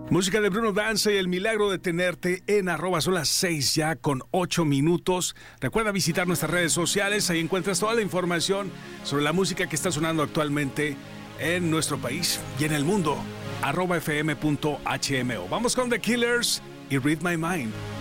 Música de Bruno Danza y el milagro de tenerte en @ son las 6 ya con 8 minutos. Recuerda visitar nuestras redes sociales, ahí encuentras toda la información sobre la música que está sonando actualmente en nuestro país y en el mundo. @fm.hmo. Vamos con The Killers y Read My Mind.